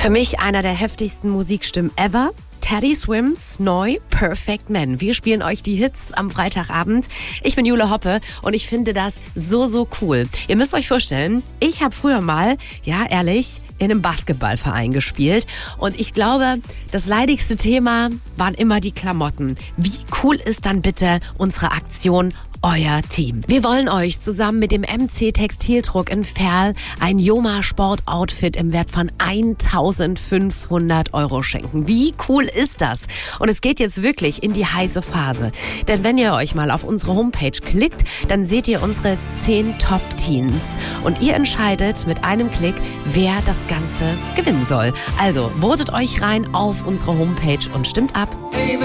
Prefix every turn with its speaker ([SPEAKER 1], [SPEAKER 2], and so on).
[SPEAKER 1] Für mich einer der heftigsten Musikstimmen ever. Teddy Swims neu Perfect Man. Wir spielen euch die Hits am Freitagabend. Ich bin Jule Hoppe und ich finde das so cool. Ihr müsst euch vorstellen, ich habe früher mal, ja ehrlich, in einem Basketballverein gespielt. Und ich glaube, das leidigste Thema waren immer die Klamotten. Wie cool ist dann bitte unsere Aktion Euer Team? Wir wollen euch zusammen mit dem MC Textildruck in Verl ein Joma Sport Outfit im Wert von 1.500 € schenken. Wie cool ist das? Und es geht jetzt wirklich in die heiße Phase. Denn wenn ihr euch mal auf unsere Homepage klickt, dann seht ihr unsere 10 Top-Teams. Und ihr entscheidet mit einem Klick, wer das Ganze gewinnen soll. Also votet euch rein auf unsere Homepage und stimmt ab.